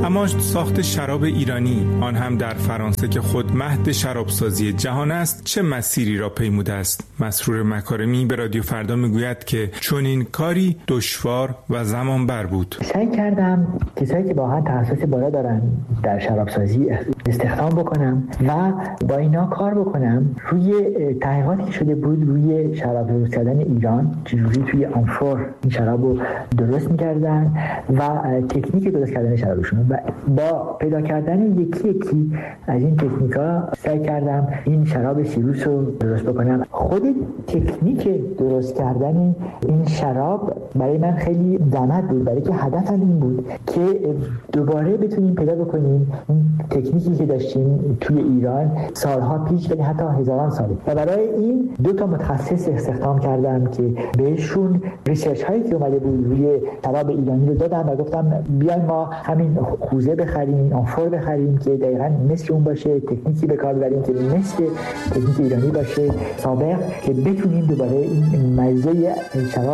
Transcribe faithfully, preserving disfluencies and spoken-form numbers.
اما ساخت شراب ایرانی، آن هم در فرانسه که خود مهد شرابسازی جهان است، چه مسیری را پیموده است؟ مسرور مکارمی به رادیو فردا میگوید که چنین کاری دشوار و زمان بر بود. سعی کردم کسایی که واقعا تخصص بالا دارن در شرابسازی استخدام بکنم و با اینا کار بکنم روی تحقیقاتی شده بود روی شراب درست کردن ایران، چجوری توی آنفور این شراب رو درست می‌کردن و تکنیک درست کردن شرابشون. و با پیدا کردن یکی یکی از این تکنیک‌ها سعی کردم این شراب سیروس رو درست بکنم. خود تکنیک درست کردن این شراب برای من خیلی زحمت بود، برای که هدفم این بود که دوباره بتونیم پیدا بکنیم این تکنیکی که داشتیم توی ایران سالها پیش، ولی حتی هزاران سال. و برای این دو تا متخصص استخدام کردم که بهشون ریسرچ هایی که اومده بود روی شراب ایرانی رو دادم و گفتم بیاین ما همین خوزه بخریم، آنفور بخریم که دقیقاً مثل اون باشه، تکنیکی به کار ببریم که مثل تکنیک ایرانی باشه، سابق، که بتونیم دوباره این مزه شراب